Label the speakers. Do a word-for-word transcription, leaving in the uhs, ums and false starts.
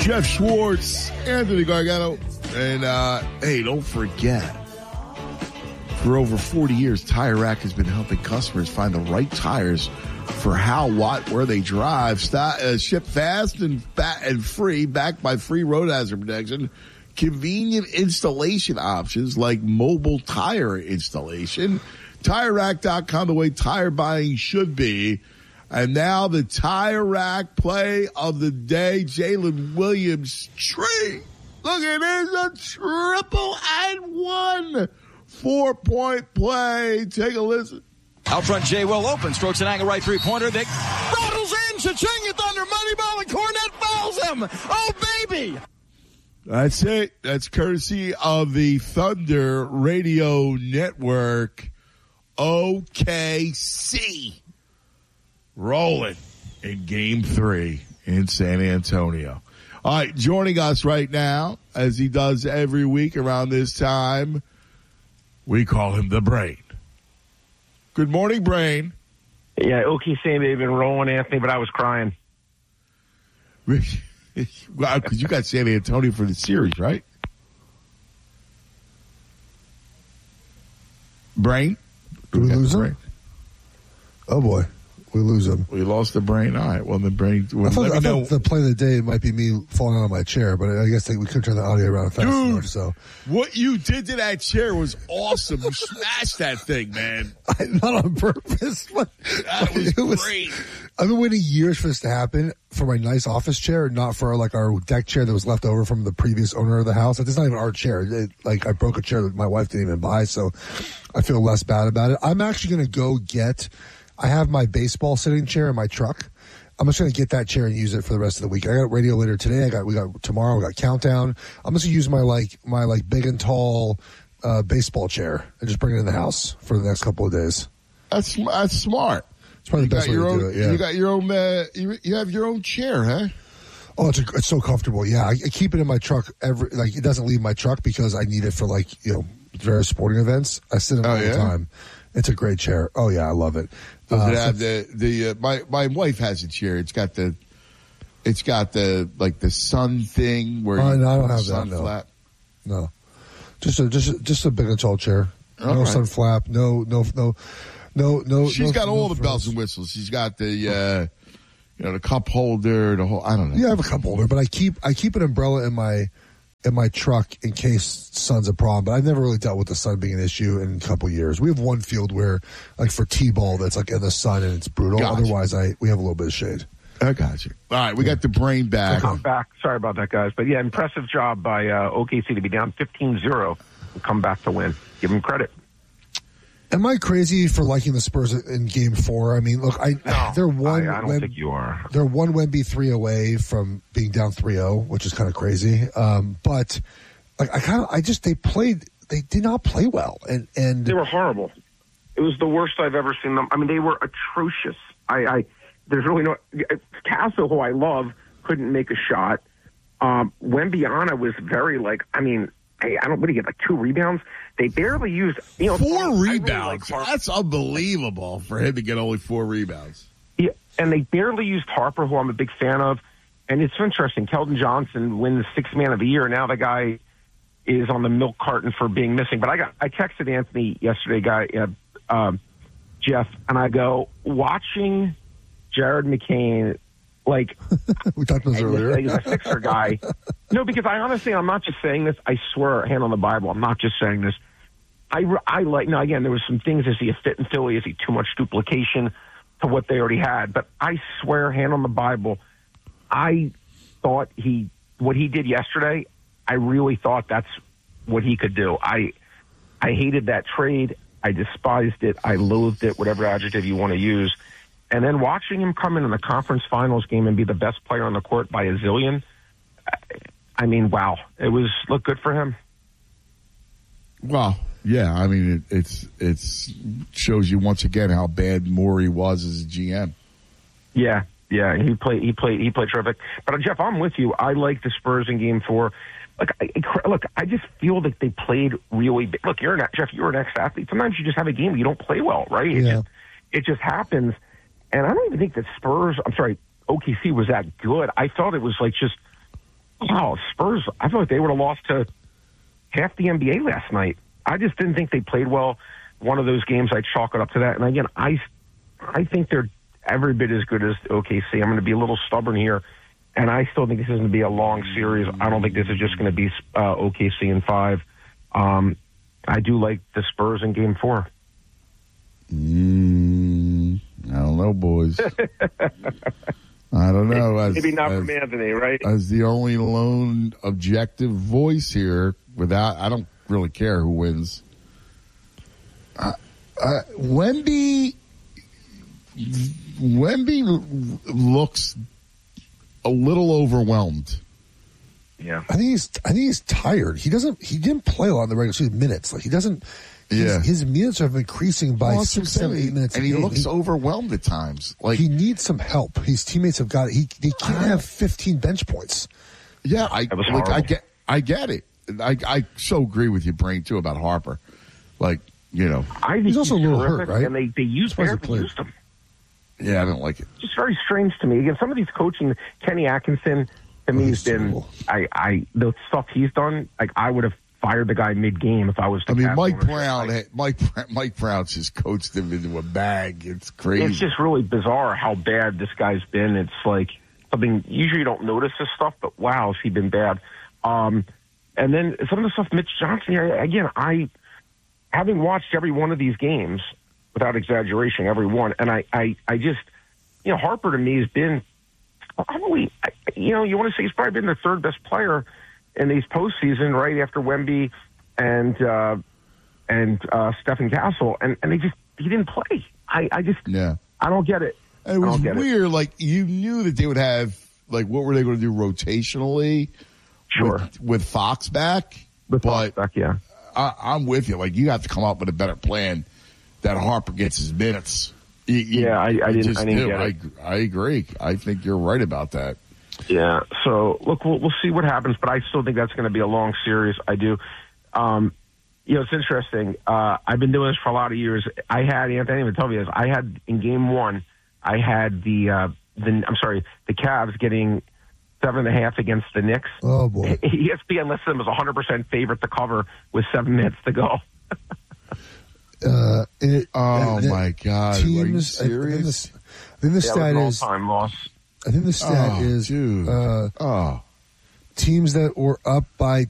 Speaker 1: Jeff Schwartz, Anthony Gargano, and uh, hey, don't forget, for over forty years, Tire Rack has been helping customers find the right tires for how, what, where they drive. Stop, uh, ship fast and fat and free, backed by free road hazard protection. Convenient installation options like mobile tire installation. Tire Rack dot com, the way tire buying should be. And now the Tire Rack play of the day, Jalen Williams tree. Look at this, a triple and one. Four-point play. Take a listen.
Speaker 2: Out front, Jay Will open. Strokes an angle right three-pointer. That rattles in. Cha-ching, Thunder money ball, and Cornette fouls him. Oh, baby.
Speaker 1: That's it. That's courtesy of the Thunder Radio Network. O K C. Rolling in game three in San Antonio. All right, joining us right now, as he does every week around this time, we call him the Brain. Good morning, Brain.
Speaker 3: Yeah, O K C may have been rolling, Anthony, but I was crying.
Speaker 1: Well, because you got San Antonio for the series, right? Brain?
Speaker 4: Did we lose him? Oh, boy. We lose him.
Speaker 1: We lost the Brain. All right. Well, the Brain. Well,
Speaker 4: I thought,
Speaker 1: let me
Speaker 4: I
Speaker 1: know.
Speaker 4: thought the play of the day might be me falling out of my chair, but I guess they, we couldn't turn the audio around fast
Speaker 1: Dude,
Speaker 4: enough. So
Speaker 1: what you did to that chair was awesome. You smashed that thing, man.
Speaker 4: I, not on purpose. But,
Speaker 1: That was,
Speaker 4: it was
Speaker 1: great.
Speaker 4: I've been waiting years for this to happen for my nice office chair, not for like our deck chair that was left over from the previous owner of the house. Like, it's not even our chair. It, like I broke a chair that my wife didn't even buy, so I feel less bad about it. I'm actually going to go get. I have my baseball sitting chair in my truck. I'm just going to get that chair and use it for the rest of the week. I got radio later today. I got we got tomorrow. We got countdown. I'm just going to use my like my like big and tall uh, baseball chair and just bring it in the house for the next couple of days.
Speaker 1: That's that's smart.
Speaker 4: It's probably
Speaker 1: You
Speaker 4: the best
Speaker 1: got
Speaker 4: way
Speaker 1: your
Speaker 4: to
Speaker 1: own.
Speaker 4: do it. Yeah.
Speaker 1: You got your own. Uh, you, you have your own chair, huh?
Speaker 4: Oh, it's a, it's so comfortable. Yeah, I, I keep it in my truck. Every like it doesn't leave my truck because I need it for like you know various sporting events. I sit in it
Speaker 1: Oh,
Speaker 4: all
Speaker 1: yeah?
Speaker 4: the time. It's a great chair. Oh yeah, I love it.
Speaker 1: Does
Speaker 4: Uh,
Speaker 1: it
Speaker 4: so-
Speaker 1: have the the uh, my my wife has a chair. It's got the it's got the like the sun thing where
Speaker 4: Oh,
Speaker 1: you,
Speaker 4: no, I don't have
Speaker 1: sun
Speaker 4: that, no.
Speaker 1: flap.
Speaker 4: No, just a just a, just a big and tall chair.
Speaker 1: All
Speaker 4: no
Speaker 1: right.
Speaker 4: sun flap. No no no no no.
Speaker 1: She's
Speaker 4: no,
Speaker 1: got
Speaker 4: no
Speaker 1: all the
Speaker 4: frills.
Speaker 1: bells and whistles. She's got the uh, you know the cup holder, the whole. I don't know.
Speaker 4: Yeah, I have a cup holder, but I keep I keep an umbrella in my in my truck in case sun's a problem. But I've never really dealt with the sun being an issue in a couple years. We have one field where, like for t-ball, that's like in the sun and it's brutal.
Speaker 1: Gotcha.
Speaker 4: Otherwise, I we have a little bit of shade.
Speaker 1: I got you. All right, we got the Brain back.
Speaker 3: I'm back. Sorry about that, guys. But, yeah, impressive job by uh, O K C to be down fifteen zero and come back to win. Give them credit.
Speaker 4: Am I crazy for liking the Spurs in Game Four? I mean, look, I
Speaker 3: No,
Speaker 4: they're one.
Speaker 3: I, I don't
Speaker 4: Wem-
Speaker 3: think you are.
Speaker 4: They're one Wemby three away from being down three oh, which is kind of crazy. Um, but like, I kind of, I just they played. They did not play well, and and
Speaker 3: They were horrible. It was the worst I've ever seen them. I mean, they were atrocious. I, I there's really no Castle, who I love, couldn't make a shot. Um, Wembyana was very like, I mean, I, I don't. What do you get? Like two rebounds? They barely used. You know, I
Speaker 1: Four
Speaker 3: really
Speaker 1: rebounds.
Speaker 3: like Harper.
Speaker 1: That's unbelievable for him to get only four rebounds.
Speaker 3: Yeah, and they barely used Harper, who I'm a big fan of. And it's interesting. Keldon Johnson wins Sixth Man of the Year. Now the guy is on the milk carton for being missing. But I got I texted Anthony yesterday, guy uh, um, Jeff, and I go, watching Jared McCain, like
Speaker 4: we talked about this earlier.
Speaker 3: he's a Sixer guy. No, because I honestly, I'm not just saying this. I swear, hand on the Bible, I'm not just saying this. I, I like, now again, there was some things. Is he a fit in Philly? Is he too much duplication to what they already had? But I swear, hand on the Bible, I thought he, what he did yesterday, I really thought that's what he could do. I, I hated that trade. I despised it. I loathed it, whatever adjective you want to use. And then watching him come in in the conference finals game and be the best player on the court by a zillion, I mean, wow. It was, look good for him.
Speaker 1: Well, yeah, I mean, it, it's it's shows you once again how bad Morey was as a G M.
Speaker 3: Yeah, yeah, he played, he played, he played terrific. But uh, Jeff, I'm with you. I like the Spurs in Game Four. Look, I, look, I just feel that they played really big. Look, you're an Jeff, you're an ex-athlete. Sometimes you just have a game where you don't play well, right? It,
Speaker 4: Yeah.
Speaker 3: just, it just happens. And I don't even think that Spurs, I'm sorry, O K C was that good. I thought it was like just wow, Spurs, I feel like they would have lost to half the N B A last night. I just didn't think they played well. One of those games, I chalk it up to that. And again, I, I think they're every bit as good as O K C. I'm going to be a little stubborn here, and I still think this is going to be a long series. I don't think this is just going to be uh, O K C in five. Um, I do like the Spurs in game four.
Speaker 1: Mm, I don't know, boys. I don't know. As,
Speaker 3: Maybe not
Speaker 1: as,
Speaker 3: from Anthony, right?
Speaker 1: As the only lone objective voice here, without, I don't really care who wins. Uh, uh, Wemby, Wemby looks a little overwhelmed.
Speaker 3: Yeah,
Speaker 4: I think he's. I think he's tired. He doesn't. He didn't play a lot in the regular season minutes. Like he doesn't.
Speaker 1: Yeah,
Speaker 4: his, his minutes are increasing by
Speaker 1: well,
Speaker 4: six, seven, eight minutes,
Speaker 1: and
Speaker 4: a
Speaker 1: he
Speaker 4: game.
Speaker 1: looks
Speaker 4: he,
Speaker 1: overwhelmed at times. Like
Speaker 4: he needs some help. His teammates have got. He they can't have fifteen bench points.
Speaker 1: Yeah, I
Speaker 3: That was
Speaker 1: like, I
Speaker 3: horrible.
Speaker 1: get. I get it. I I so agree with you, Brain, too, about Harper. Like you know,
Speaker 3: I think
Speaker 4: He's also a little
Speaker 3: terrific,
Speaker 4: hurt, right?
Speaker 3: And they they used
Speaker 4: Surprised he
Speaker 3: barely
Speaker 4: played.
Speaker 3: used him.
Speaker 1: yeah, I don't like it.
Speaker 3: Just very strange to me. Again, some of these coaching, Kenny Atkinson, to me, has been,
Speaker 4: Cool.
Speaker 3: I, I, the stuff he's done, like, I would have fired the guy mid-game if I was the
Speaker 1: I mean,
Speaker 3: Cavs
Speaker 1: Mike
Speaker 3: ownership.
Speaker 1: Brown,
Speaker 3: Like,
Speaker 1: had- Mike Mike Brown just coached him into a bag. It's crazy.
Speaker 3: it's just really bizarre how bad this guy's been. It's like something, usually you don't notice this stuff, but wow, has he been bad. Um, and then some of the stuff, Mitch Johnson, here, again, I, having watched every one of these games, without exaggeration, every one, and I, I, I just, you know, Harper to me has been, probably, you know, you want to say he's probably been the third best player in these postseason, right after Wemby and uh, and uh, Stephen Castle, and and they just he didn't play. I, I just
Speaker 1: yeah.
Speaker 3: I don't get it.
Speaker 1: And it was
Speaker 3: I don't get
Speaker 1: weird. Like you knew that they would have like what were they going to do rotationally?
Speaker 3: Sure.
Speaker 1: With, with Fox back,
Speaker 3: With
Speaker 1: but
Speaker 3: Fox back, yeah.
Speaker 1: I, I'm with you. Like you have to come up with a better plan that Harper gets his minutes. You, you-
Speaker 3: Yeah, I- I
Speaker 1: you
Speaker 3: didn't-
Speaker 1: just
Speaker 3: I didn't
Speaker 1: do.
Speaker 3: get it.
Speaker 1: I, I agree. I think you're right about that.
Speaker 3: Yeah. So look, we'll, we'll see what happens, but I still think that's going to be a long series. I do. Um, you know, it's interesting. Uh, I've been doing this for a lot of years. I had Anthony even told me this. I had in game one, I had the uh, the I'm sorry, the Cavs getting seven and a half against the Knicks.
Speaker 4: Oh boy.
Speaker 3: E S P N listed them as one hundred percent favorite to cover with seven minutes to go.
Speaker 4: Uh, it,
Speaker 1: Oh
Speaker 4: and-
Speaker 1: my God!
Speaker 4: Teams.
Speaker 1: Are you
Speaker 4: I, I think
Speaker 1: serious?
Speaker 4: the, I think the
Speaker 3: That
Speaker 4: stat
Speaker 3: was
Speaker 4: is.
Speaker 3: an all-time loss.
Speaker 4: I think the stat
Speaker 1: Oh,
Speaker 4: is
Speaker 1: dude.
Speaker 4: uh,
Speaker 1: oh,
Speaker 4: teams that were up by